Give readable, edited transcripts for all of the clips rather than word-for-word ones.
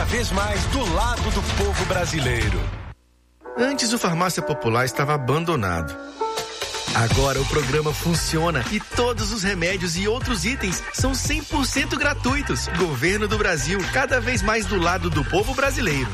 vez mais do lado do povo brasileiro. Antes o Farmácia Popular estava abandonado. Agora o programa funciona e todos os remédios e outros itens são 100% gratuitos. Governo do Brasil, cada vez mais do lado do povo brasileiro.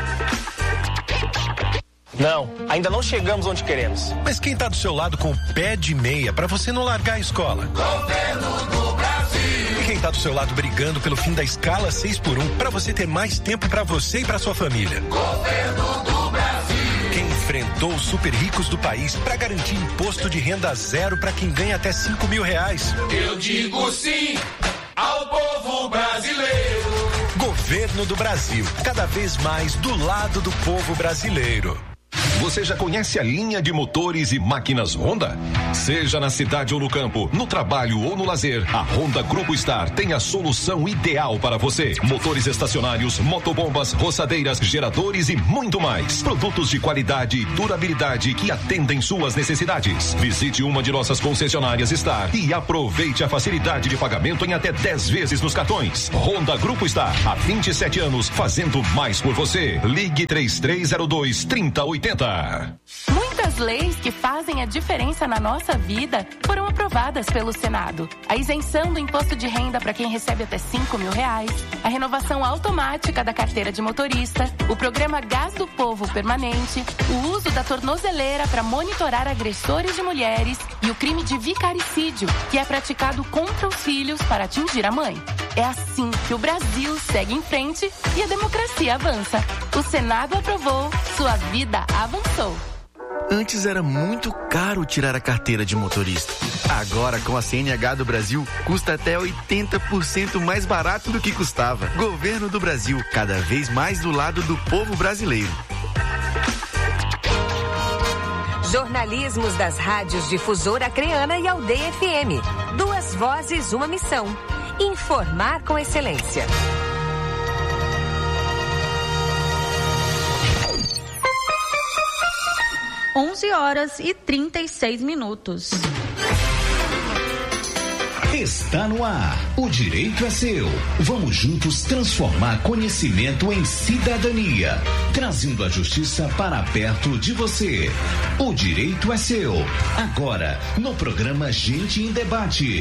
Não, ainda não chegamos onde queremos. Mas quem tá do seu lado com o pé de meia pra você não largar a escola? Governo do Brasil. E quem tá do seu lado brigando pelo fim da escala 6x1 pra você ter mais tempo pra você e pra sua família? Governo do Brasil. Quem enfrentou os super ricos do país pra garantir imposto de renda zero pra quem ganha até R$5.000? Eu digo sim ao povo brasileiro. Governo do Brasil, cada vez mais do lado do povo brasileiro. Você já conhece a linha de motores e máquinas Honda? Seja na cidade ou no campo, no trabalho ou no lazer, a Honda Grupo Star tem a solução ideal para você. Motores estacionários, motobombas, roçadeiras, geradores e muito mais. Produtos de qualidade e durabilidade que atendem suas necessidades. Visite uma de nossas concessionárias Star e aproveite a facilidade de pagamento em até 10 vezes nos cartões. Honda Grupo Star, há 27 anos, fazendo mais por você. Ligue 3302-3080. Muitas leis que fazem a diferença na nossa vida foram aprovadas pelo Senado. A isenção do imposto de renda para quem recebe até R$5.000, a renovação automática da carteira de motorista, o programa Gás do Povo Permanente, o uso da tornozeleira para monitorar agressores de mulheres e o crime de vicaricídio, que é praticado contra os filhos para atingir a mãe. É assim que o Brasil segue em frente e a democracia avança. O Senado aprovou, sua vida avançou. Antes era muito caro tirar a carteira de motorista. Agora, com a CNH do Brasil, custa até 80% mais barato do que custava. Governo do Brasil, cada vez mais do lado do povo brasileiro. Jornalismos das rádios Difusora Acreana e Aldeia FM. 2 vozes, uma missão. Informar com excelência. 11h36. Está no ar. O direito é seu. Vamos juntos transformar conhecimento em cidadania, trazendo a justiça para perto de você. O direito é seu. Agora, no programa Gente em Debate.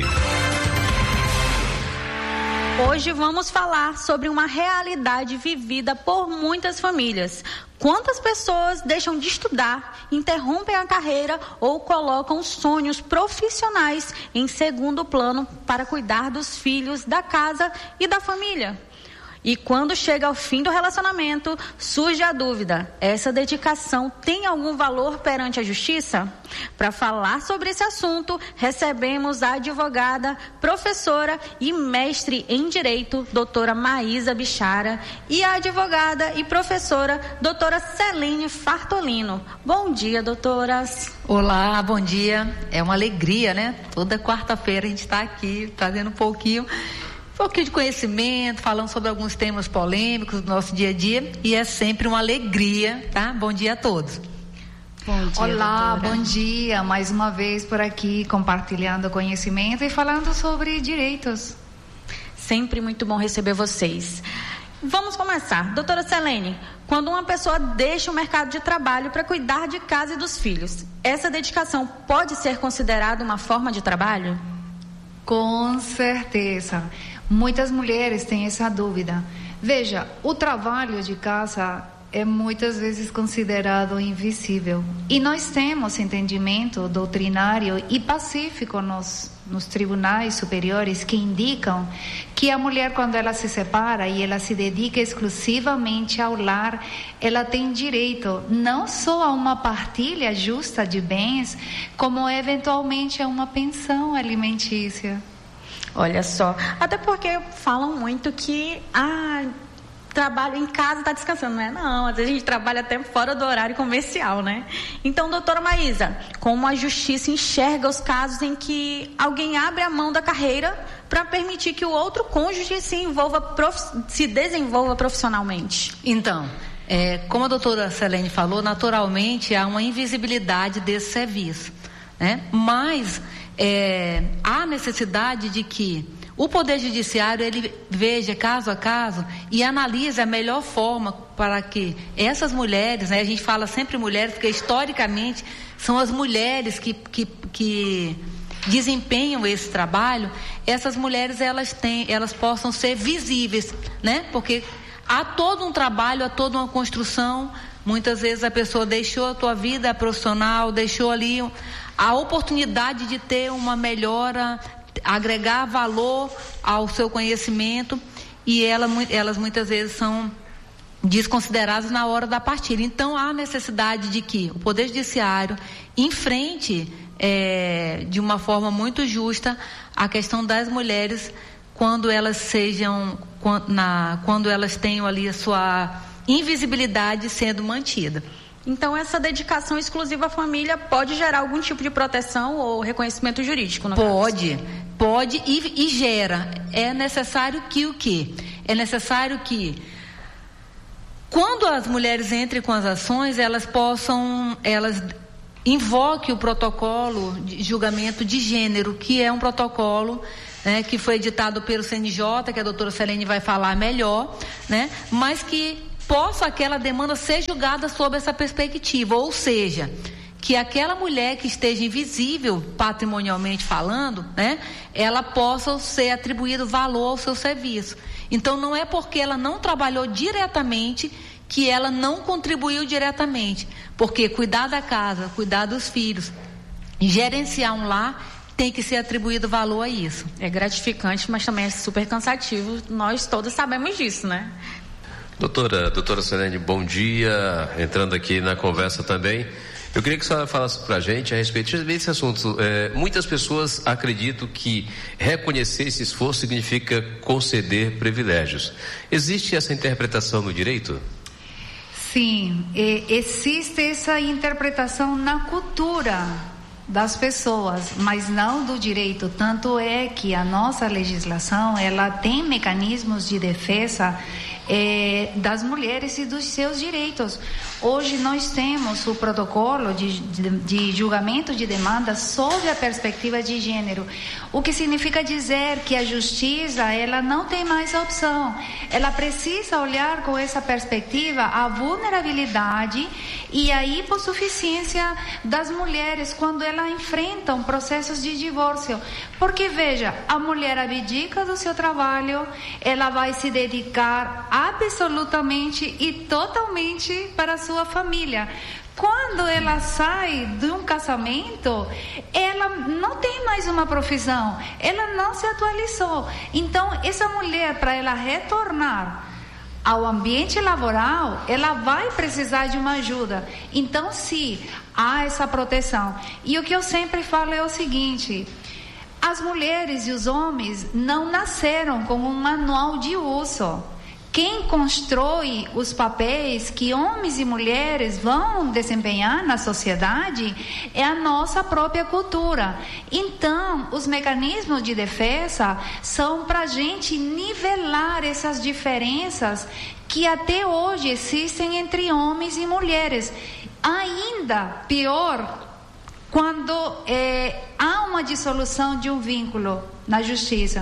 Hoje vamos falar sobre uma realidade vivida por muitas famílias. Quantas pessoas deixam de estudar, interrompem a carreira ou colocam sonhos profissionais em segundo plano para cuidar dos filhos, da casa e da família? E quando chega ao fim do relacionamento, surge a dúvida: essa dedicação tem algum valor perante a justiça? Para falar sobre esse assunto, recebemos a advogada, professora e mestre em Direito, doutora Maísa Bichara, e a advogada e professora, doutora Celene Fartolino. Bom dia, doutoras. Olá, bom dia. É uma alegria, né? Toda quarta-feira a gente está aqui trazendo um pouquinho de conhecimento, falando sobre alguns temas polêmicos do nosso dia a dia, e é sempre uma alegria, tá? Bom dia a todos. Bom dia, olá, doutora. Bom dia, mais uma vez por aqui, compartilhando conhecimento e falando sobre direitos. Sempre muito bom receber vocês. Vamos começar. Doutora Celene, quando uma pessoa deixa o mercado de trabalho para cuidar de casa e dos filhos, essa dedicação pode ser considerada uma forma de trabalho? Com certeza. Muitas mulheres têm essa dúvida. Veja, o trabalho de casa é muitas vezes considerado invisível. E nós temos entendimento doutrinário e pacífico nos tribunais superiores que indicam que a mulher, quando ela se separa e ela se dedica exclusivamente ao lar, ela tem direito não só a uma partilha justa de bens, como eventualmente a uma pensão alimentícia. Olha só, até porque falam muito que trabalho em casa está descansando, não é? Não, às vezes a gente trabalha até fora do horário comercial, né? Então, doutora Maísa, como a justiça enxerga os casos em que alguém abre a mão da carreira para permitir que o outro cônjuge se desenvolva profissionalmente? Então, como a doutora Celene falou, naturalmente há uma invisibilidade desse serviço, né? Mas há necessidade de que o Poder Judiciário, ele veja caso a caso e analisa a melhor forma para que essas mulheres, né, a gente fala sempre mulheres, porque historicamente são as mulheres que desempenham esse trabalho, essas mulheres elas possam ser visíveis, né? Porque há todo um trabalho, há toda uma construção. Muitas vezes a pessoa deixou a tua vida profissional, deixou ali a oportunidade de ter uma melhora, agregar valor ao seu conhecimento, e elas muitas vezes são desconsideradas na hora da partida. Então há necessidade de que o Poder Judiciário enfrente de uma forma muito justa a questão das mulheres quando elas quando elas tenham ali a sua invisibilidade sendo mantida. Então essa dedicação exclusiva à família pode gerar algum tipo de proteção ou reconhecimento jurídico, Pode e gera. É necessário que o quê? É necessário que quando as mulheres entrem com as ações, elas invoquem o protocolo de julgamento de gênero, que é um protocolo, né, que foi editado pelo CNJ, que a doutora Selene vai falar melhor, né, mas que possa aquela demanda ser julgada sob essa perspectiva, ou seja, que aquela mulher que esteja invisível patrimonialmente falando, né, ela possa ser atribuído valor ao seu serviço. Então não é porque ela não trabalhou diretamente que ela não contribuiu diretamente, porque cuidar da casa, cuidar dos filhos, gerenciar um lar, tem que ser atribuído valor a isso. É gratificante, mas também é super cansativo, nós todos sabemos disso, né? Doutora Selene, bom dia, entrando aqui na conversa também. Eu queria que a senhora falasse para a gente a respeito desse assunto. Muitas pessoas acreditam que reconhecer esse esforço significa conceder privilégios. Existe essa interpretação no direito? Sim, existe essa interpretação na cultura das pessoas, mas não do direito. Tanto é que a nossa legislação, ela tem mecanismos de defesa das mulheres e dos seus direitos. Hoje nós temos o protocolo de julgamento de demandas sob a perspectiva de gênero, o que significa dizer que a justiça, ela não tem mais a opção, ela precisa olhar com essa perspectiva a vulnerabilidade e a hipossuficiência das mulheres quando elas enfrentam processos de divórcio, porque veja, a mulher abdica do seu trabalho, ela vai se dedicar absolutamente e totalmente para a sua família. Quando ela sai de um casamento, ela não tem mais uma profissão, ela não se atualizou. Então, essa mulher, para ela retornar ao ambiente laboral, ela vai precisar de uma ajuda. Então, sim, há essa proteção. E o que eu sempre falo é o seguinte: as mulheres e os homens não nasceram com um manual de uso. Quem constrói os papéis que homens e mulheres vão desempenhar na sociedade é a nossa própria cultura. Então, os mecanismos de defesa são para a gente nivelar essas diferenças que até hoje existem entre homens e mulheres. Ainda pior quando há uma dissolução de um vínculo na justiça.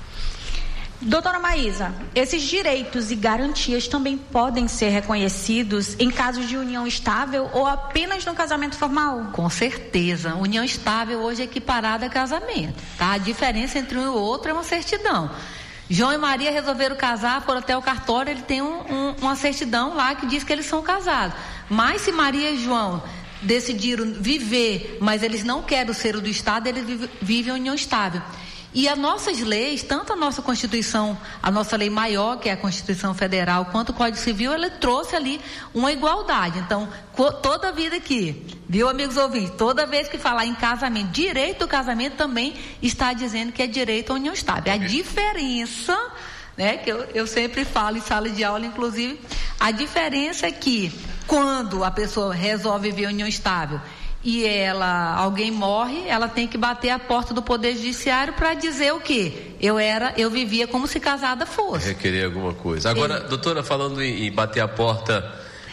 Doutora Maísa, esses direitos e garantias também podem ser reconhecidos em casos de união estável ou apenas no casamento formal? Com certeza. União estável hoje é equiparada a casamento, tá? A diferença entre um e o outro é uma certidão. João e Maria resolveram casar, foram até o cartório, ele tem uma certidão lá que diz que eles são casados. Mas se Maria e João decidiram viver, mas eles não querem o ser do Estado, eles vivem a união estável. E as nossas leis, tanto a nossa Constituição, a nossa lei maior, que é a Constituição Federal, quanto o Código Civil, ela trouxe ali uma igualdade. Então, toda vida que, viu, amigos ouvintes, toda vez que falar em casamento, direito ao casamento também está dizendo que é direito à união estável. A diferença, né, que eu sempre falo em sala de aula, inclusive, a diferença é que quando a pessoa resolve viver a união estável e alguém morre, ela tem que bater a porta do Poder Judiciário para dizer o quê? Eu vivia como se casada fosse. Requerer alguma coisa. Agora, doutora, falando em bater a porta,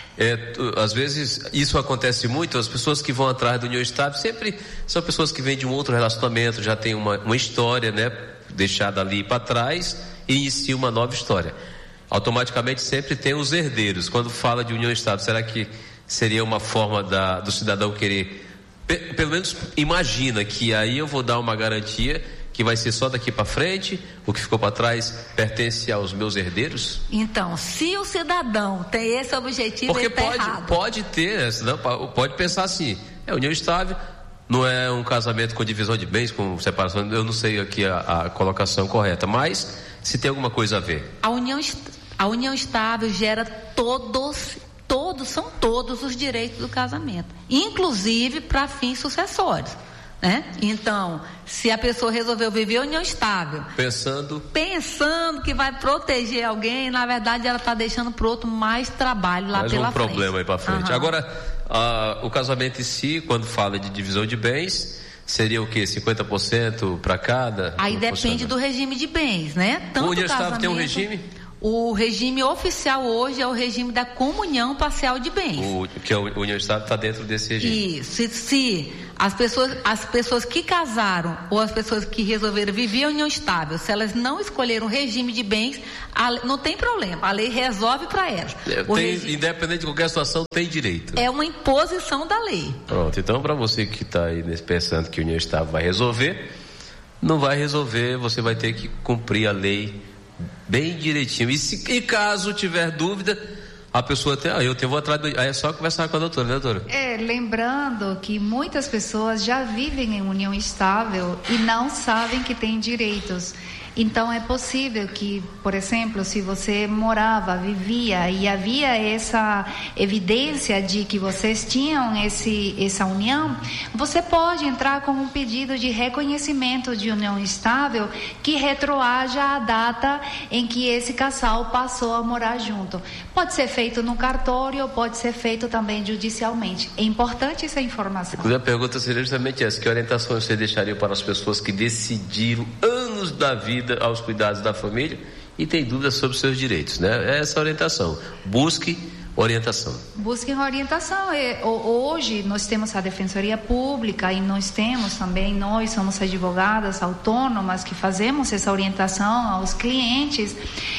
às vezes isso acontece muito, as pessoas que vão atrás da união estável sempre são pessoas que vêm de um outro relacionamento, já tem uma história, né? deixada ali para trás e inicia uma nova história. Automaticamente sempre tem os herdeiros. Quando fala de união estável, será que seria uma forma do cidadão querer, pelo menos imagina que aí eu vou dar uma garantia que vai ser só daqui para frente, o que ficou para trás pertence aos meus herdeiros? Então, se o cidadão tem esse objetivo, porque ele tá errado. Pode ter, pode pensar assim, união estável, não é um casamento com divisão de bens, com separação, eu não sei aqui a colocação correta, mas se tem alguma coisa a ver. A união estável gera são todos os direitos do casamento, inclusive para fins sucessórios. Né? Então, se a pessoa resolveu viver a união estável, pensando que vai proteger alguém, na verdade ela está deixando para o outro mais trabalho lá pela frente. Mais um problema aí para frente. Agora, o casamento em si, quando fala de divisão de bens, seria o quê? 50% para cada? Aí depende do regime de bens, né? O união estável tem um regime? O regime oficial hoje é o regime da comunhão parcial de bens. Que a união estável está dentro desse regime. Isso. Se as pessoas que casaram ou as pessoas que resolveram viver a união estável, se elas não escolheram o regime de bens, não tem problema. A lei resolve para elas. Independente de qualquer situação, tem direito. É uma imposição da lei. Pronto. Então, para você que está aí pensando que a união estável vai resolver, não vai resolver. Você vai ter que cumprir a lei bem direitinho. E caso tiver dúvida, a pessoa tem, eu vou atrás é só conversar com a doutora, né, doutora? Lembrando que muitas pessoas já vivem em união estável e não sabem que têm direitos. Então é possível que, por exemplo, se você morava, vivia e havia essa evidência de que vocês tinham essa união, você pode entrar com um pedido de reconhecimento de união estável que retroaja a data em que esse casal passou a morar junto. Pode ser feito no cartório, pode ser feito também judicialmente. É importante essa informação. A pergunta seria justamente essa: que orientações você deixaria para as pessoas que decidiram anos da vida aos cuidados da família e tem dúvidas sobre seus direitos, né? Essa orientação. Busque orientação. Busquem orientação. Hoje nós temos a Defensoria Pública e nós somos advogadas autônomas que fazemos essa orientação aos clientes.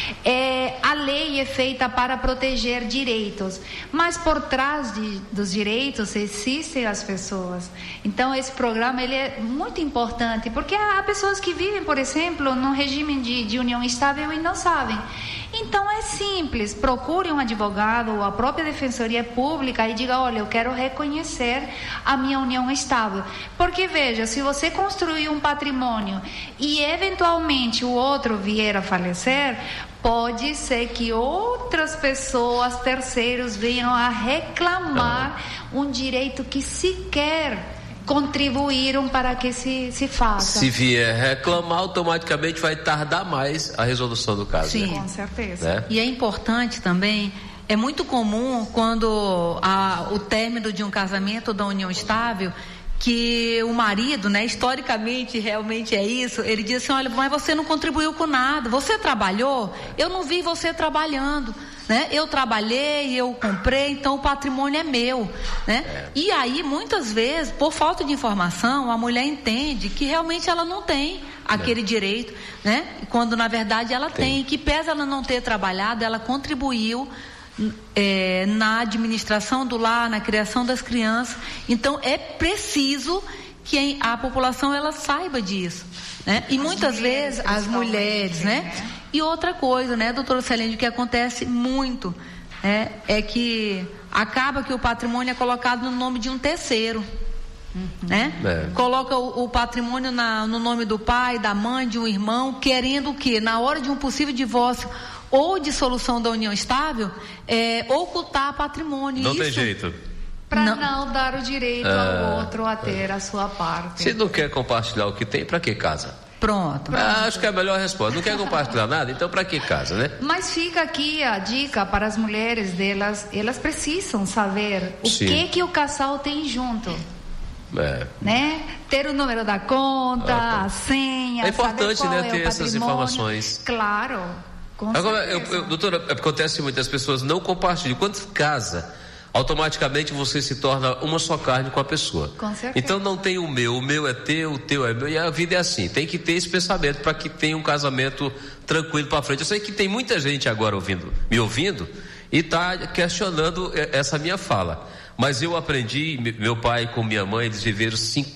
A lei é feita para proteger direitos, mas por trás dos direitos existem as pessoas. Então esse programa ele é muito importante, porque há pessoas que vivem, por exemplo, num regime de união estável e não sabem. Então é simples, procure um advogado ou a própria Defensoria Pública e diga: olha, eu quero reconhecer a minha união estável. Porque veja, se você construir um patrimônio e eventualmente o outro vier a falecer, pode ser que outras pessoas, terceiros, venham a reclamar um direito que sequer contribuíram para que se faça. Se vier reclamar, automaticamente vai tardar mais a resolução do caso. Sim, né? Com certeza. Né? E é importante também, é muito comum quando o término de um casamento ou da união estável, que o marido, né, historicamente realmente é isso, ele diz assim: olha, mas você não contribuiu com nada, você trabalhou, eu não vi você trabalhando, né? Eu trabalhei, eu comprei, então o patrimônio é meu, né? E aí muitas vezes, por falta de informação, a mulher entende que realmente ela não tem aquele direito, né? Quando na verdade ela tem, que pese ela não ter trabalhado, ela contribuiu na administração do lar, na criação das crianças. Então é preciso que a população ela saiba disso, né? E muitas vezes as mulheres, né? E outra coisa, né, doutora Celene, que acontece muito é que acaba que o patrimônio é colocado no nome de um terceiro, né? Coloca o patrimônio no nome do pai, da mãe, de um irmão, querendo o quê? Na hora de um possível divórcio ou dissolução da união estável, ocultar patrimônio. Não tem jeito. Para não dar o direito ao outro a ter a sua parte. Se não quer compartilhar o que tem, para que casa? Pronto. Acho que é a melhor resposta. Não quer compartilhar nada, então para que casa, né? Mas fica aqui a dica para as mulheres elas precisam saber o que o casal tem junto. Né? Ter o número da conta, a senha. É importante, né, ter essas informações. Claro. Agora, doutora, acontece muitas pessoas não compartilham. Quando casa, automaticamente você se torna uma só carne com a pessoa. Com certeza. Então não tem o meu é teu, o teu é meu, e a vida é assim. Tem que ter esse pensamento para que tenha um casamento tranquilo para frente. Eu sei que tem muita gente agora me ouvindo e está questionando essa minha fala. Mas eu aprendi, meu pai com minha mãe, eles viveram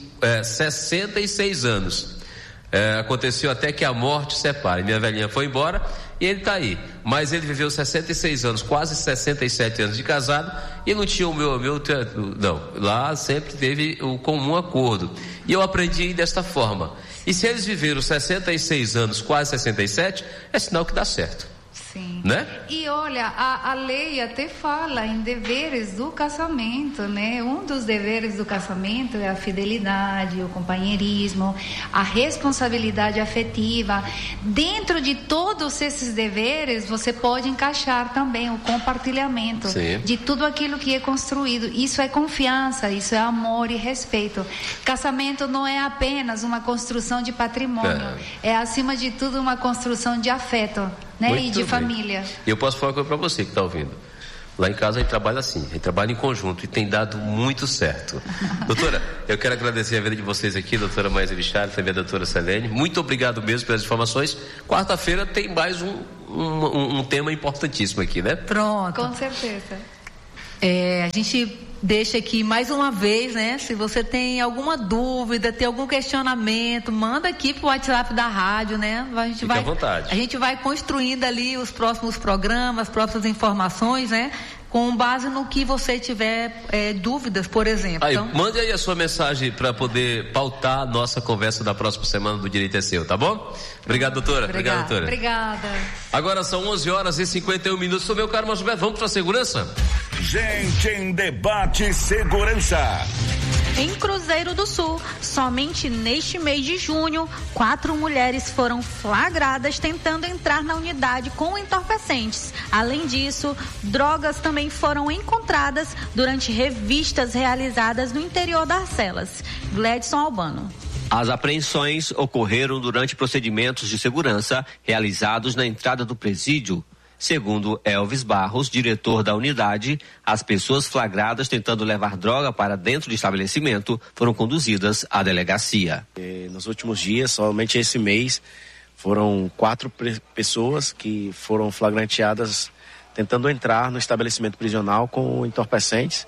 66 anos. Aconteceu até que a morte separe. Minha velhinha foi embora e ele está aí. Mas ele viveu 66 anos, quase 67 anos de casado, e não tinha o meu, não. Lá sempre teve o comum acordo. E eu aprendi desta forma. E se eles viveram 66 anos, quase 67, é sinal que dá certo. Sim. Né? E olha, a lei até fala em deveres do casamento, né? Um dos deveres do casamento é a fidelidade, o companheirismo, a responsabilidade afetiva. Dentro de todos esses deveres, você pode encaixar também o compartilhamento de tudo aquilo que é construído. Isso é confiança, isso é amor e respeito. Casamento não é apenas uma construção de patrimônio, é acima de tudo uma construção de afeto. Né? E de família. E eu posso falar uma coisa para você que está ouvindo. Lá em casa a gente trabalha assim, a gente trabalha em conjunto e tem dado muito certo. Doutora, eu quero agradecer a vida de vocês aqui, doutora Maísa Bichara, também a doutora Selene. Muito obrigado mesmo pelas informações. Quarta-feira tem mais um tema importantíssimo aqui, né? Pronto. Com certeza. A gente deixa aqui mais uma vez, né? Se você tem alguma dúvida, tem algum questionamento, manda aqui pro WhatsApp da rádio, né? Fica à vontade. A gente vai construindo ali os próximos programas, as próximas informações, né? Com base no que você tiver dúvidas, por exemplo. Aí, mande aí a sua mensagem para poder pautar a nossa conversa da próxima semana do Direito é Seu, tá bom? Obrigado, doutora. Obrigado, doutora. Obrigada. Agora são 11h51. Sou meu caro Gilberto, vamos para a segurança? Gente em Debate Segurança. Em Cruzeiro do Sul, somente neste mês de junho, 4 mulheres foram flagradas tentando entrar na unidade com entorpecentes. Além disso, drogas também foram encontradas durante revistas realizadas no interior das celas. Gledson Albano. As apreensões ocorreram durante procedimentos de segurança realizados na entrada do presídio. Segundo Elvis Barros, diretor da unidade, as pessoas flagradas tentando levar droga para dentro do estabelecimento foram conduzidas à delegacia. Nos últimos dias, somente esse mês, foram 4 pessoas que foram flagranteadas tentando entrar no estabelecimento prisional com entorpecentes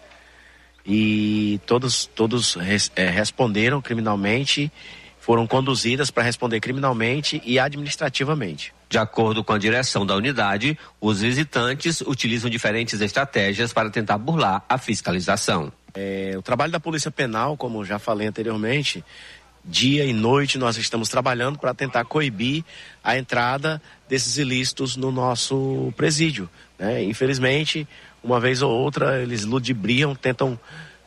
e todos responderam criminalmente, foram conduzidas para responder criminalmente e administrativamente. De acordo com a direção da unidade, os visitantes utilizam diferentes estratégias para tentar burlar a fiscalização. O trabalho da Polícia Penal, como já falei anteriormente, dia e noite nós estamos trabalhando para tentar coibir a entrada desses ilícitos no nosso presídio, né? Infelizmente, uma vez ou outra, eles ludibriam, tentam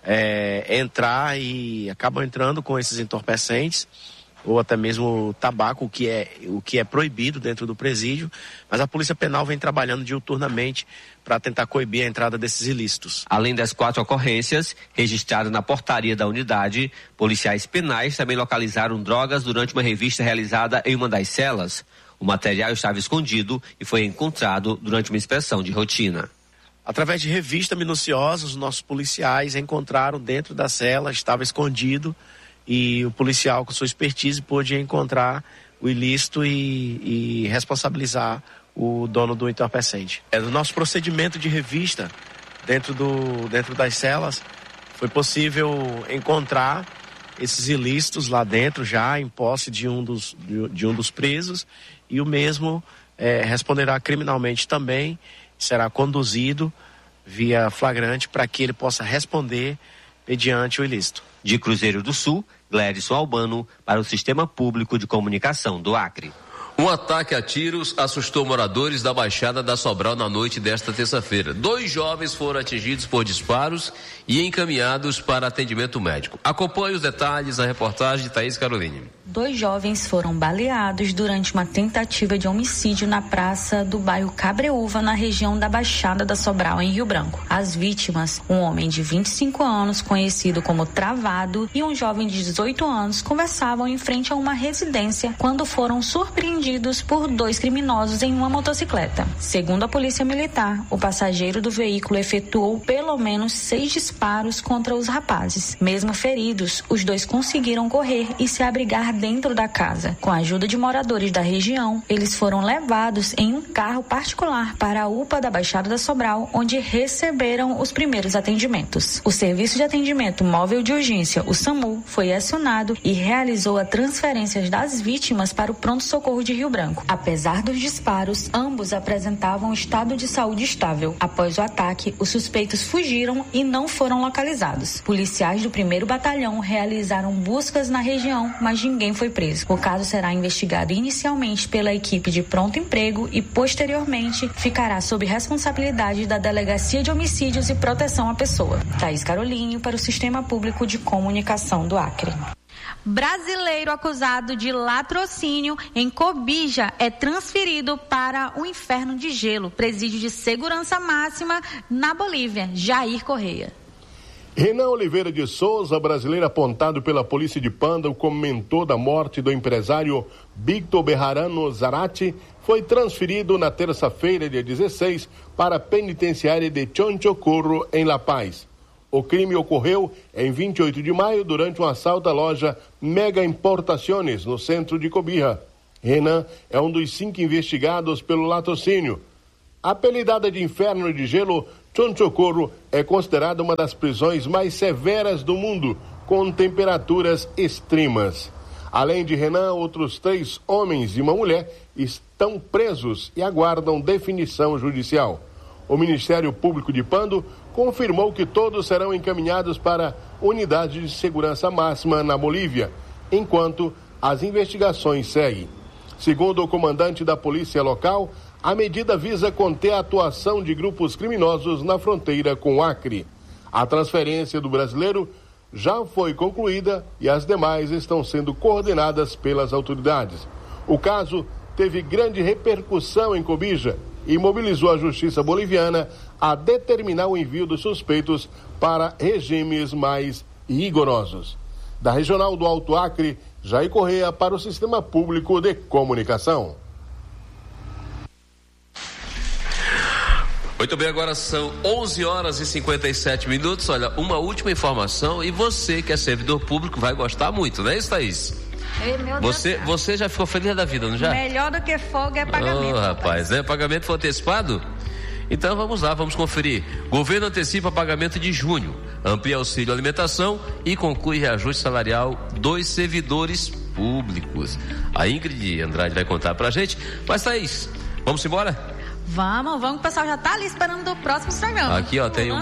entrar e acabam entrando com esses entorpecentes ou até mesmo tabaco, o que é proibido dentro do presídio, mas a Polícia Penal vem trabalhando diuturnamente para tentar coibir a entrada desses ilícitos. Além das 4 ocorrências registradas na portaria da unidade, policiais penais também localizaram drogas durante uma revista realizada em uma das celas. O material estava escondido e foi encontrado durante uma inspeção de rotina. Através de revista minuciosa, os nossos policiais encontraram dentro da cela, estava escondido, e o policial, com sua expertise, pôde encontrar o ilícito e responsabilizar o dono do entorpecente. No nosso procedimento de revista, dentro das celas, foi possível encontrar esses ilícitos lá dentro, já em posse de um dos presos, e o mesmo responderá criminalmente também, será conduzido via flagrante para que ele possa responder mediante o ilícito. De Cruzeiro do Sul, Gledson Albano, para o Sistema Público de Comunicação do Acre. Um ataque a tiros assustou moradores da Baixada da Sobral na noite desta terça-feira. 2 jovens foram atingidos por disparos e encaminhados para atendimento médico. Acompanhe os detalhes na reportagem de Thaís Caroline. 2 jovens foram baleados durante uma tentativa de homicídio na praça do bairro Cabreúva, na região da Baixada da Sobral, em Rio Branco. As vítimas, um homem de 25 anos, conhecido como Travado, e um jovem de 18 anos, conversavam em frente a uma residência quando foram surpreendidos por 2 criminosos em uma motocicleta. Segundo a Polícia Militar, o passageiro do veículo efetuou pelo menos 6 disparos contra os rapazes. Mesmo feridos, os 2 conseguiram correr e se abrigar dentro da casa. Com a ajuda de moradores da região, eles foram levados em um carro particular para a UPA da Baixada da Sobral, onde receberam os primeiros atendimentos. O Serviço de Atendimento Móvel de Urgência, o SAMU, foi acionado e realizou a transferência das vítimas para o pronto-socorro de Rio Branco. Apesar dos disparos, ambos apresentavam estado de saúde estável. Após o ataque, os suspeitos fugiram e não foram localizados. Policiais do 1º Batalhão realizaram buscas na região, mas ninguém foi preso. O caso será investigado inicialmente pela equipe de pronto emprego e, posteriormente, ficará sob responsabilidade da Delegacia de Homicídios e Proteção à Pessoa. Thaís Carolinho, para o Sistema Público de Comunicação do Acre. Brasileiro acusado de latrocínio em Cobija é transferido para o Inferno de Gelo, presídio de segurança máxima na Bolívia. Jair Correia. Renan Oliveira de Souza, brasileiro apontado pela polícia de Panda como mentor da morte do empresário Victor Bejarano Zarate, foi transferido na terça-feira, dia 16, para a penitenciária de Chonchocurro, em La Paz. O crime ocorreu em 28 de maio durante um assalto à loja Mega Importaciones, no centro de Cobija. Renan é um dos 5 investigados pelo latrocínio. Apelidada de Inferno de Gelo, Chonchocurro é considerada uma das prisões mais severas do mundo, com temperaturas extremas. Além de Renan, outros 3 homens e uma mulher estão presos e aguardam definição judicial. O Ministério Público de Pando confirmou que todos serão encaminhados para unidade de segurança máxima na Bolívia, enquanto as investigações seguem. Segundo o comandante da polícia local, a medida visa conter a atuação de grupos criminosos na fronteira com o Acre. A transferência do brasileiro já foi concluída e as demais estão sendo coordenadas pelas autoridades. O caso teve grande repercussão em Cobija e mobilizou a justiça boliviana a determinar o envio dos suspeitos para regimes mais rigorosos. Da Regional do Alto Acre, Jair Correia para o Sistema Público de Comunicação. Muito bem, agora são 11h57. Olha, uma última informação, e você que é servidor público vai gostar muito, não é isso, Thaís? Ei, meu Deus. Você já ficou feliz da vida, não já? Melhor do que folga é pagamento. Rapaz, né? Pagamento foi antecipado? Então vamos lá, vamos conferir. Governo antecipa pagamento de junho, amplia auxílio alimentação e conclui reajuste salarial dos servidores públicos. A Ingrid Andrade vai contar pra gente. Mas, Thaís, vamos embora? Vamos, o pessoal já tá ali esperando o próximo programa. Aqui, ó, tem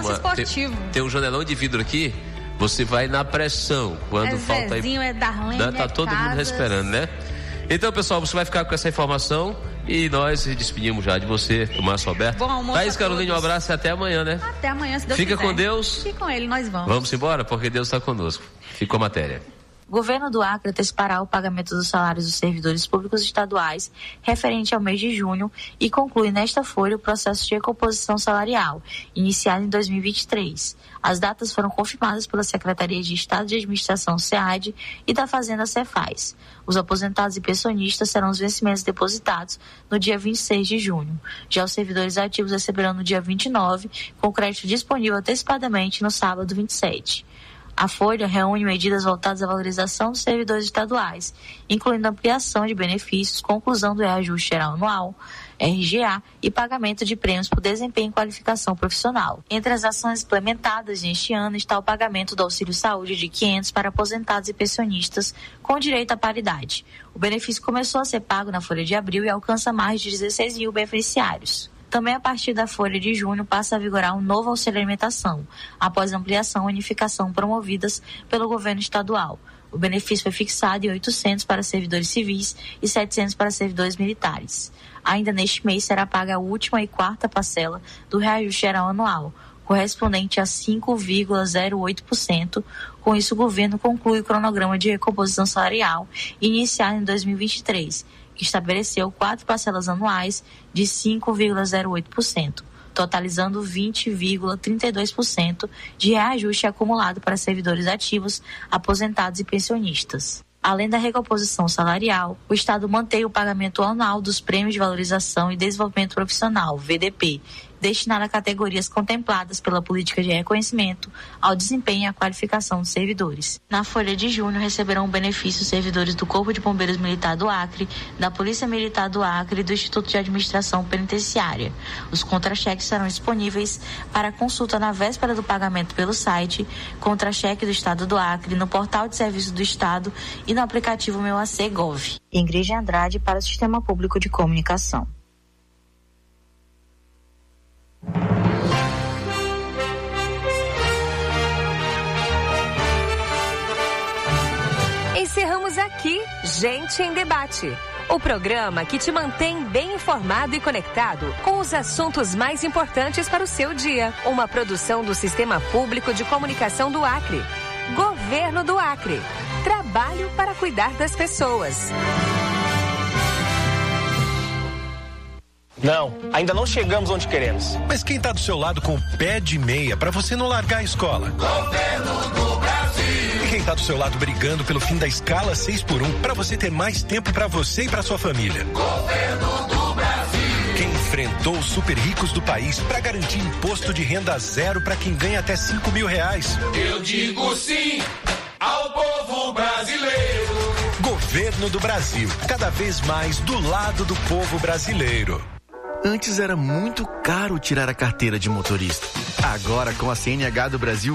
um janelão de vidro aqui. Você vai na pressão quando falta Zezinho, aí. É Darlene, tá todo mundo esperando, né? Então, pessoal, você vai ficar com essa informação e nós despedimos já de você, Márcio Alberto. Bom almoço. Thaís Caroline, um abraço e até amanhã, né? Até amanhã, se Deus Fica quiser. com Deus. Fica com ele, nós vamos. Vamos embora, porque Deus está conosco. Ficou a matéria. O governo do Acre antecipará o pagamento dos salários dos servidores públicos estaduais referente ao mês de junho e conclui nesta folha o processo de recomposição salarial, iniciado em 2023. As datas foram confirmadas pela Secretaria de Estado de Administração, SEAD, e da Fazenda, Cefaz. Os aposentados e pensionistas serão os vencimentos depositados no dia 26 de junho. Já os servidores ativos receberão no dia 29, com crédito disponível antecipadamente no sábado 27. A folha reúne medidas voltadas à valorização dos servidores estaduais, incluindo ampliação de benefícios, conclusão do reajuste geral anual, RGA e pagamento de prêmios por desempenho e qualificação profissional. Entre as ações implementadas neste ano está o pagamento do auxílio saúde de R$500 para aposentados e pensionistas com direito à paridade. O benefício começou a ser pago na folha de abril e alcança mais de 16 mil beneficiários. Também a partir da folha de junho passa a vigorar um novo auxílio alimentação, após ampliação e unificação promovidas pelo governo estadual. O benefício foi fixado em R$800 para servidores civis e R$700 para servidores militares. Ainda neste mês será paga a última e quarta parcela do reajuste geral anual. correspondente a 5,08%. Com isso, o governo conclui o cronograma de recomposição salarial iniciado em 2023, que estabeleceu 4 parcelas anuais de 5,08%, totalizando 20,32% de reajuste acumulado para servidores ativos, aposentados e pensionistas. Além da recomposição salarial, o Estado mantém o pagamento anual dos Prêmios de Valorização e Desenvolvimento Profissional, VDP, destinado a categorias contempladas pela política de reconhecimento ao desempenho e à qualificação dos servidores. Na folha de junho, receberão benefícios servidores do Corpo de Bombeiros Militar do Acre, da Polícia Militar do Acre e do Instituto de Administração Penitenciária. Os contra-cheques serão disponíveis para consulta na véspera do pagamento pelo site Contra-cheque do Estado do Acre, no portal de serviços do Estado e no aplicativo Meu AC Gov. Ingrid Andrade para o Sistema Público de Comunicação. Encerramos aqui Gente em Debate, o programa que te mantém bem informado e conectado com os assuntos mais importantes para o seu dia. Uma produção do Sistema Público de Comunicação do Acre. Governo do Acre. Trabalho para cuidar das pessoas. Não, ainda não chegamos onde queremos. Mas quem tá do seu lado com o pé de meia pra você não largar a escola? Governo do Brasil. E quem tá do seu lado brigando pelo fim da escala 6x1 pra você ter mais tempo pra você e pra sua família? Governo do Brasil. Quem enfrentou os super ricos do país pra garantir imposto de renda zero pra quem ganha até 5 mil reais? Eu digo sim ao povo brasileiro. Governo do Brasil, cada vez mais do lado do povo brasileiro. Antes era muito caro tirar a carteira de motorista. Agora, com a CNH do Brasil,